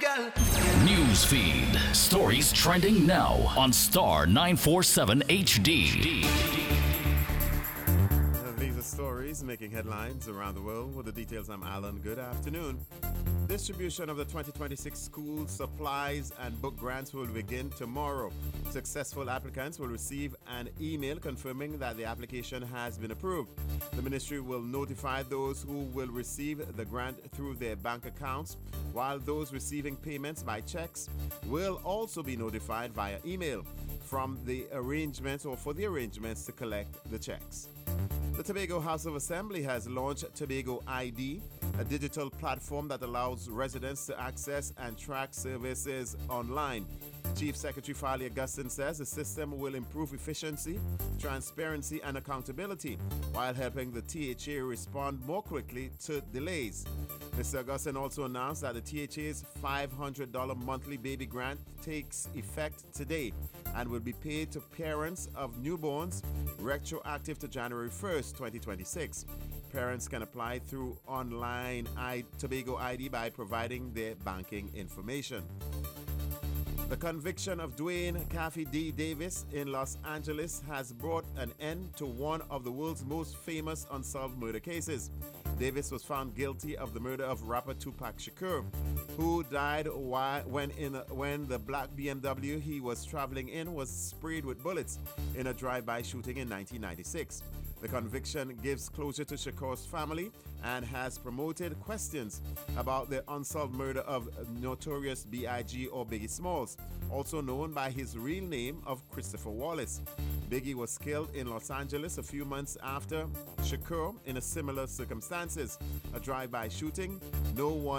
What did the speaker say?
News feed. Stories trending now on Star 947 HD. These are stories making headlines around the world. With the details, I'm Alan. Good afternoon. Distribution of the 2026 school supplies and book grants will begin tomorrow. Successful applicants will receive an email confirming that the application has been approved. The ministry will notify those who will receive the grant through their bank accounts, while those receiving payments by checks will also be notified via email from the arrangements or for the arrangements to collect the checks. The Tobago House of Assembly has launched Tobago ID, a digital platform that allows residents to access and track services online. Chief Secretary Farley Augustine says the system will improve efficiency, transparency, and accountability while helping the THA respond more quickly to delays. Mr. Augustine also announced that the THA's $500 monthly baby grant takes effect today and will be paid to parents of newborns retroactive to January 1st, 2026. Parents can apply through online Tobago ID by providing their banking information. The conviction of Dwayne Kathy D. Davis in Los Angeles has brought an end to one of the world's most famous unsolved murder cases. Davis was found guilty of the murder of rapper Tupac Shakur, who died when the black BMW he was traveling in was sprayed with bullets in a drive-by shooting in 1996. The conviction gives closure to Shakur's family and has promoted questions about the unsolved murder of notorious B.I.G. or Biggie Smalls, also known by his real name of Christopher Wallace. Biggie was killed in Los Angeles a few months after Shakur in a similar circumstances, a drive-by shooting. No one